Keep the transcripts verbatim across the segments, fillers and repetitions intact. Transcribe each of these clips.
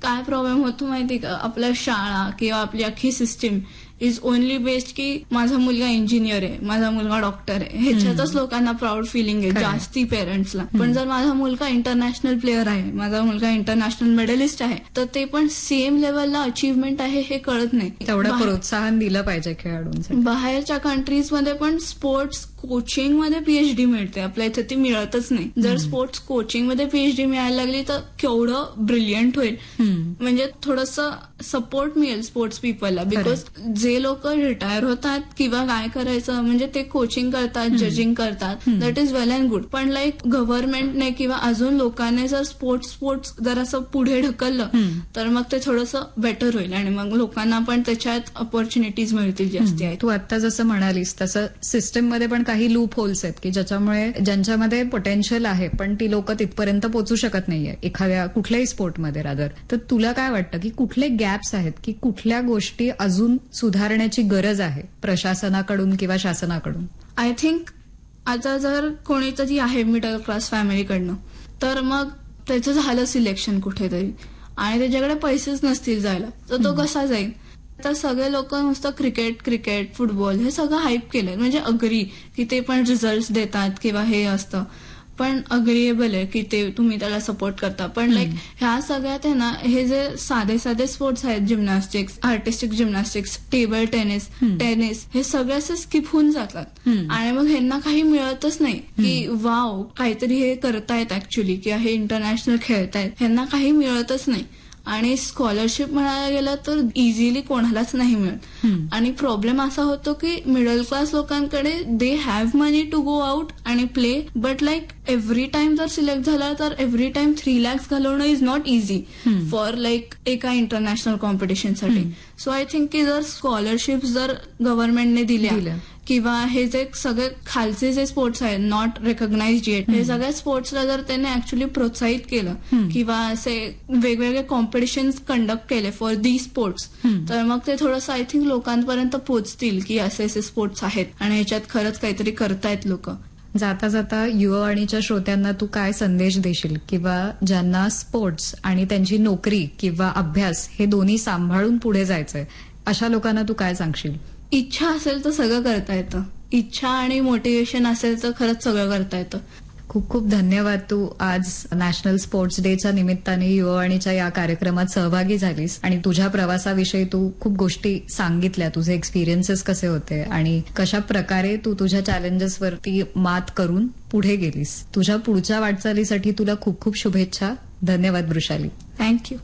काय प्रॉब्लेम होतो माहिती का, आपल्या शाळा किंवा आपली अख्खी सिस्टीम इज ओनली बेस्ड की माझा मुलगा इंजिनियर आहे, माझा मुलगा डॉक्टर आहे, ह्याच्यातच लोकांना प्राऊड फिलिंग आहे जास्ती पेरेंट्सला. पण जर माझा मुलगा इंटरनॅशनल प्लेअर आहे, माझा मुलगा इंटरनॅशनल मेडलिस्ट आहे, तर ते पण सेम लेवलला अचीवमेंट आहे हे कळत नाही. तेवढं प्रोत्साहन दिलं पाहिजे खेळाडूंसाठी. बाहेरच्या कंट्रीजमध्ये पण स्पोर्ट्स कोचिंग मध्ये पीएचडी मिळते, आपल्या इथे ती मिळतच नाही. जर स्पोर्ट्स कोचिंग मध्ये पीएचडी मिळायला लागली तर केवढं ब्रिलियंट होईल. म्हणजे थोडंसं सपोर्ट मिळेल स्पोर्ट्स पीपलला. बिकॉज जे लोक रिटायर होतात किंवा काय करायचं म्हणजे ते कोचिंग करतात, जजिंग करतात, that is well and good. पण लाईक गव्हर्नमेंटने किंवा अजून लोकांनी जर स्पोर्ट्स स्पोर्ट्स जर असं पुढे ढकललं तर मग ते थोडंसं बेटर होईल आणि मग लोकांना पण त्याच्यात ऑपॉर्च्युनिटीज मिळतील जास्ती आहेत. तू आता जसं म्हणालीस तसं सिस्टममध्ये पण काही लूप होल्स आहेत की ज्याच्यामुळे ज्यांच्यामध्ये पोटेन्शियल आहे पण ती लोक तिथपर्यंत पोहोचू शकत नाहीये एखाद्या कुठल्याही स्पोर्टमध्ये रादर. तर तुला काय वाटतं की कुठले गॅप्स आहेत की कुठल्या गोष्टी अजून सुधारण्याची गरज आहे प्रशासनाकडून किंवा शासनाकडून? आय थिंक आता जर कोणीतरी आहे मिडल क्लास फॅमिलीकडनं तर मग त्याचं झालं सिलेक्शन कुठेतरी आणि त्याच्याकडे पैसेच नसतील जायला तर तो कसा जाईल? तर सगळे लोक नुसतं क्रिकेट क्रिकेट फुटबॉल हे सगळं हाईप केलंय. म्हणजे अग्री की ते पण रिझल्ट देतात किंवा हे असतं, पण अग्रिएबल आहे की ते तुम्ही त्याला सपोर्ट करता. पण लाईक ह्या सगळ्यात आहे ना, हे जे साधे साधे स्पोर्ट्स आहेत, gymnastics, artistic gymnastics, table tennis, tennis, हे सगळे असे स्किप होऊन जातात आणि मग ह्यांना काही मिळतच नाही की वाव काहीतरी हे करतायत ऍक्च्युली किंवा हे इंटरनॅशनल खेळतायत. ह्यांना काही मिळतच नाही. आणि स्कॉलरशिप म्हणायला गेलं तर इझिली कोणालाच नाही मिळत. आणि प्रॉब्लेम असा होतो की मिडल क्लास लोकांकडे they have money to go out आणि play, but like every time जर सिलेक्ट झाला तर एव्हरी टाइम थ्री लॅक्स घालवणं is not easy for like एका इंटरनॅशनल कॉम्पिटिशनसाठी. सो आय थिंक की जर स्कॉलरशिप जर गव्हर्नमेंटने दिल्या किंवा हे जे सगळे खालचे जे स्पोर्ट्स आहेत नॉट रेकॉग्नाइज्ड येट, हे सगळ्या स्पोर्ट्सला जर त्यांनी ऍक्च्युली प्रोत्साहित केलं किंवा असे वेगवेगळे कॉम्पिटिशन कंडक्ट केले फॉर दी स्पोर्ट्स, तर मग ते थोडंसं आय थिंक लोकांपर्यंत पोहोचतील की असे असे स्पोर्ट्स आहेत आणि ह्याच्यात खरंच काहीतरी करतायत लोक. जाता जाता युवावाणीच्या श्रोत्यांना तू काय संदेश देशील किंवा ज्यांना स्पोर्ट्स आणि त्यांची नोकरी किंवा अभ्यास हे दोन्ही सांभाळून पुढे जायचंय अशा लोकांना तू काय सांगशील? इच्छा असेल तर सगळं करता येतं. इच्छा आणि मोटिवेशन असेल तर खरंच सगळं करता येतं. खूप खूप धन्यवाद. तू आज नॅशनल स्पोर्ट्स डेच्या निमित्ताने युवावाणीच्या या कार्यक्रमात सहभागी झालीस आणि तुझ्या प्रवासाविषयी तू खूप गोष्टी सांगितल्या, तुझे एक्सपिरियन्सेस कसे होते आणि कशा प्रकारे तू तुझ्या चॅलेंजेसवरती मात करून पुढे गेलीस. तुझ्या पुढच्या वाटचालीसाठी तुला खूप खूप शुभेच्छा. धन्यवाद वृषाली. थँक्यू.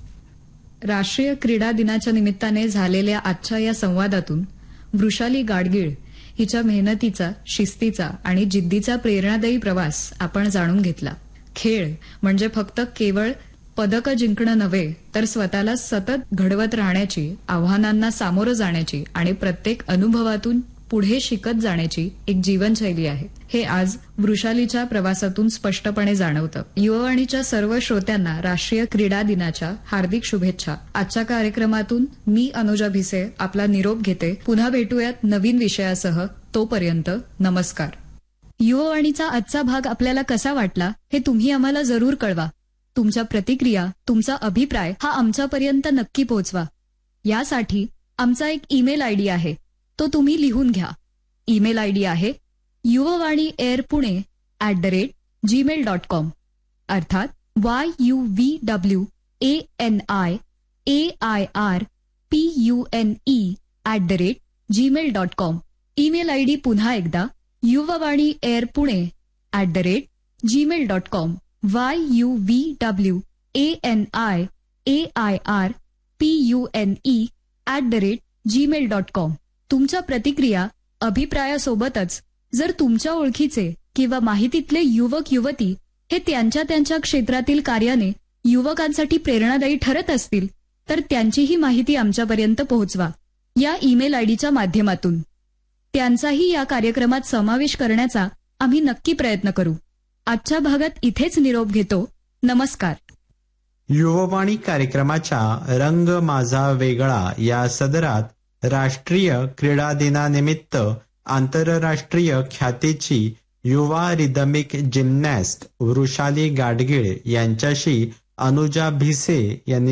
राष्ट्रीय क्रीडा दिनाच्या निमित्ताने झालेल्या आजच्या या संवादातून वृषाली गाडगीळ हिच्या मेहनतीचा, शिस्तीचा आणि जिद्दीचा प्रेरणादायी प्रवास आपण जाणून घेतला. खेळ म्हणजे फक्त केवळ पदक जिंकणं नव्हे तर स्वतःला सतत घडवत राहण्याची, आव्हानांना सामोरं जाण्याची आणि प्रत्येक अनुभवातून पुढे शिकत जाण्याची एक जीवनशैली आहे. हे आज वृषालीच्या प्रवासातून स्पष्टपणे जाणवतं. युवावाणीच्या सर्व श्रोत्यांना राष्ट्रीय क्रीडा दिनाच्या हार्दिक शुभेच्छा. आजच्या कार्यक्रमातून मी अनुजा भिसे आपला निरोप घेते. पुन्हा भेटूयात नवीन विषयासह. तोपर्यंत नमस्कार. युवावाणीचा आजचा भाग आपल्याला कसा वाटला हे तुम्ही आम्हाला जरूर कळवा. तुमच्या प्रतिक्रिया, तुमचा अभिप्राय हा आमच्यापर्यंत नक्की पोहोचवा. यासाठी आमचा एक ईमेल आयडी आहे, तो तुम्ही लिहून घ्या. ईमेल आयडी आहे Yuvavani air Pune at the rate Gmail dot com, अर्थात Y U V W A N I A I R P U N E at the rate Gmail dot com. Email ID पुन्हा एकदा Yuvavani air Pune at the rate Gmail dot com. Y U V W A N I A I R P U N E at the rate Gmail dot com. तुमच्या प्रतिक्रिया, अभिप्रायासोबतच जर तुमच्या ओळखीचे किंवा माहितीतले युवक युवती हे त्यांच्या त्यांच्या क्षेत्रातील कार्याने युवकांसाठी प्रेरणादायी ठरत असतील तर त्यांचीही माहिती आमच्यापर्यंत पोहोचवा या ईमेल आयडीच्या माध्यमातून. त्यांचाही या कार्यक्रमात समावेश करण्याचा आम्ही नक्की प्रयत्न करू. आजच्या भागात इथेच निरोप घेतो. नमस्कार. युववाणी कार्यक्रमाच्या रंग माझा वेगळा या सदरात राष्ट्रीय क्रीडा दिनानिमित्त आंतरराष्ट्रीय ख्यातीची युवा रिदमिक जिम्नॅस्ट वृषाली गाडगीळ यांच्याशी अनुजा भिसे यांनी